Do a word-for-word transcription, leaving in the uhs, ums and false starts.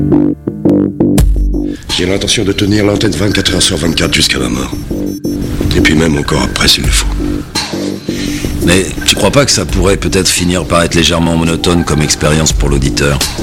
J'ai l'intention de tenir l'antenne vingt-quatre heures sur vingt-quatre jusqu'à la mort. Et puis même encore après s'il le faut. Mais tu crois pas que ça pourrait peut-être finir par être légèrement monotone comme expérience pour l'auditeur ?